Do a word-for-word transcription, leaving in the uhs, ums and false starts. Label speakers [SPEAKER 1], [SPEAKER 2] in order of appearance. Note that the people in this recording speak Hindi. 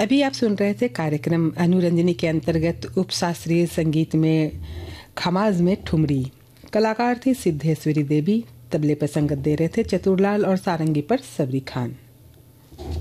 [SPEAKER 1] अभी आप सुन रहे थे कार्यक्रम अनुरंजनी के अंतर्गत उपशास्त्रीय संगीत में खमाज में ठुमरी। कलाकार थी सिद्धेश्वरी देवी। तबले पर संगत दे रहे थे चतुरलाल और सारंगी पर सबरी खान।